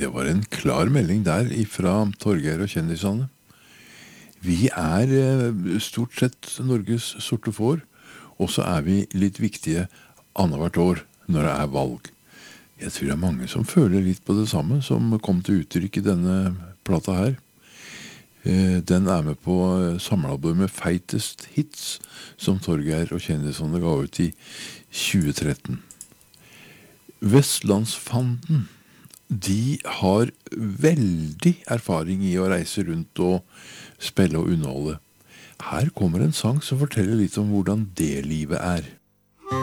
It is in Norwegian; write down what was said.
Det var en klar melding der fra Torgeir og kjendisene. Vi stort sett Norges sorte får, og så vi litt viktige annethvert år når det valg. Jeg tror det mange som føler litt på det samme, som kom til uttrykk i denne plata her. Den med på samlealbumet Feitest Hits, som Torgeir og kjendisene ga ut i 2013. Vestlandsfanden, de har veldig erfaring i å reise rundt og spille og underholde. Her kommer en sang som forteller litt om hvordan det livet